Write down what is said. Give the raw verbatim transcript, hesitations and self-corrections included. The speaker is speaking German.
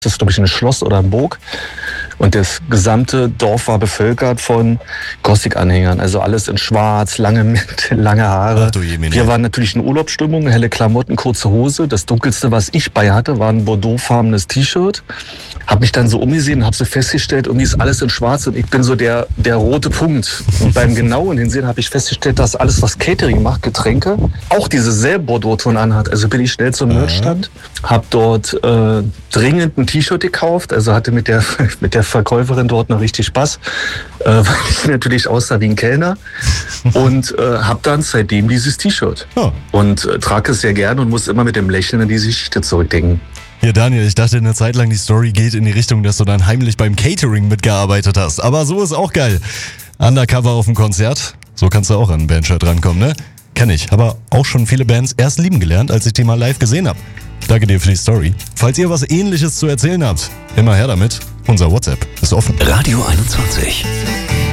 Das ist, glaube ich, ein Schloss oder ein Burg. Und das gesamte Dorf war bevölkert von Gothic-Anhängern. Also alles in schwarz, lange, lange Haare. Ach du Jemine. Wir waren natürlich in Urlaubsstimmung, helle Klamotten, kurze Hose. Das Dunkelste, was ich bei hatte, war ein bordeauxfarbenes T-Shirt. Hab mich dann so umgesehen und hab so festgestellt, irgendwie ist alles in schwarz und ich bin so der, der rote Punkt. Und beim genauen Hinsehen habe ich festgestellt, dass alles, was Catering macht, Getränke, auch diese selbe Bordeaux-Ton anhat. Also bin ich schnell zum Merchstand, hab dort äh, dringend ein T-Shirt gekauft, also hatte mit der, mit der Verkäuferin dort noch richtig Spaß, äh, weil ich natürlich aussah wie ein Kellner und äh, hab dann seitdem dieses T-Shirt. Oh. Und äh, trage es sehr gerne und muss immer mit dem Lächeln an diese Geschichte zurückdenken. Ja, Daniel, ich dachte eine Zeit lang, die Story geht in die Richtung, dass du dann heimlich beim Catering mitgearbeitet hast. Aber so ist auch geil. Undercover auf dem Konzert, so kannst du auch an ein Bandshirt rankommen, ne? Kenn ich, aber auch schon viele Bands erst lieben gelernt, als ich die mal live gesehen habe. Danke dir für die Story. Falls ihr was Ähnliches zu erzählen habt, immer her damit. Unser WhatsApp ist offen. Radio einundzwanzig.